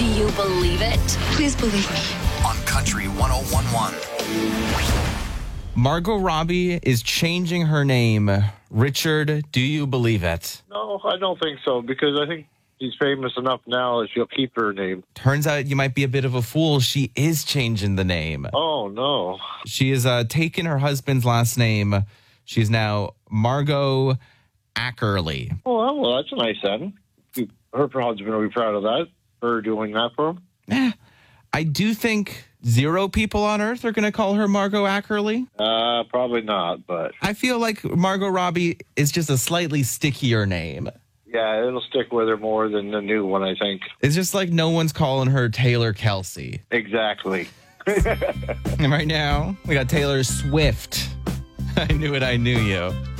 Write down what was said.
Do you believe it? Please believe me. On Country 101.1. Margot Robbie is changing her name. Richard, do you believe it? No, I don't think so, because I think she's famous enough now that she'll keep her name. Turns out you might be a bit of a fool. She is changing the name. Oh, no. She has taken her husband's last name. She's now Margot Ackerley. Oh, well, that's a nice end. Her husband will be proud of that, her doing that for him. I do think 0 people on earth are going to call her Margot Ackerley. Probably not, but... I feel like Margot Robbie is just a slightly stickier name. Yeah, it'll stick with her more than the new one, I think. It's just like no one's calling her Taylor Kelsey. Exactly. And right now, we got Taylor Swift. I knew it, I knew you.